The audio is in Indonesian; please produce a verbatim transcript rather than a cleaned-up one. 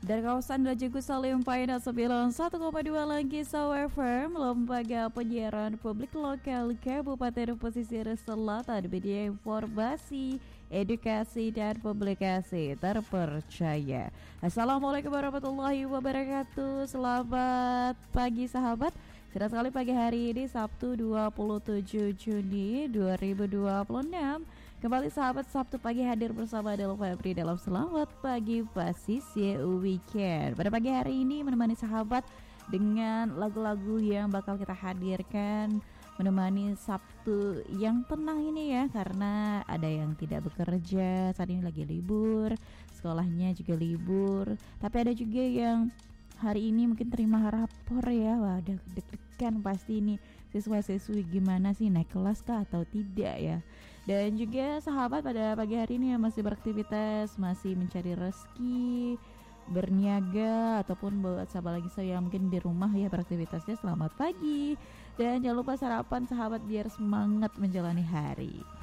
Dari kawasan Rajagu Salim Paina sembilan puluh satu koma dua Langkisau F M, lembaga penyiaran publik lokal Kabupaten Pesisir Selatan, media informasi, edukasi dan publikasi terpercaya. Assalamualaikum warahmatullahi wabarakatuh. Selamat pagi sahabat. Senang sekali pagi hari ini Sabtu dua puluh tujuh Juni dua ribu dua puluh enam. Kembali sahabat, Sabtu pagi hadir bersama Del Febri dalam Selamat Pagi Pasisir Weekend. Pada pagi hari ini menemani sahabat dengan lagu-lagu yang bakal kita hadirkan, menemani Sabtu yang tenang ini ya, karena ada yang tidak bekerja, saat ini lagi libur, sekolahnya juga libur. Tapi ada juga yang hari ini mungkin terima rapor ya. Wah, udah deg-degan pasti ini siswa-siswi gimana sih, naik kelas kah atau tidak ya. Dan juga sahabat pada pagi hari ini yang masih beraktivitas, masih mencari rezeki, berniaga, ataupun buat sahabat lagi saya yang mungkin di rumah ya beraktivitasnya, selamat pagi. Dan jangan lupa sarapan sahabat biar semangat menjalani hari.